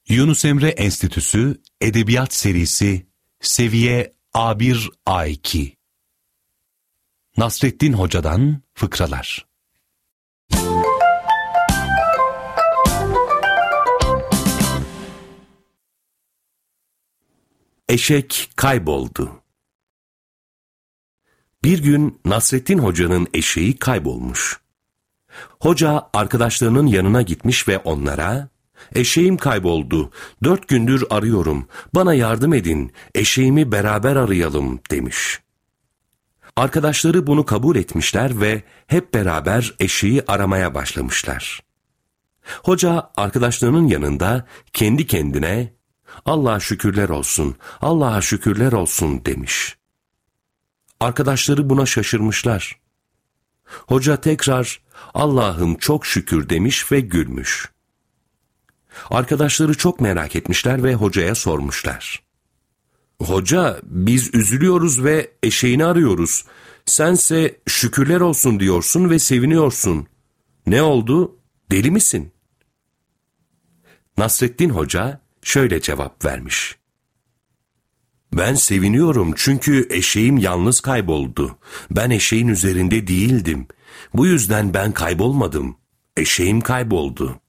Yunus Emre Enstitüsü Edebiyat Serisi Seviye A1-A2 Nasrettin Hoca'dan Fıkralar. Eşek kayboldu. Bir gün Nasrettin Hoca'nın eşeği kaybolmuş. Hoca arkadaşlarının yanına gitmiş ve onlara, "Eşeğim kayboldu, 4 gündür arıyorum, bana yardım edin, eşeğimi beraber arayalım," demiş. Arkadaşları bunu kabul etmişler ve hep beraber eşeği aramaya başlamışlar. Hoca arkadaşlarının yanında kendi kendine, "Allah'a şükürler olsun, Allah'a şükürler olsun," demiş. Arkadaşları buna şaşırmışlar. Hoca tekrar, "Allah'ım çok şükür," demiş ve gülmüş. Arkadaşları çok merak etmişler ve hocaya sormuşlar. "Hoca, biz üzülüyoruz ve eşeğini arıyoruz. Sense şükürler olsun diyorsun ve seviniyorsun. Ne oldu? Deli misin?" Nasrettin Hoca şöyle cevap vermiş. "Ben seviniyorum çünkü eşeğim yalnız kayboldu. Ben eşeğin üzerinde değildim. Bu yüzden ben kaybolmadım. Eşeğim kayboldu."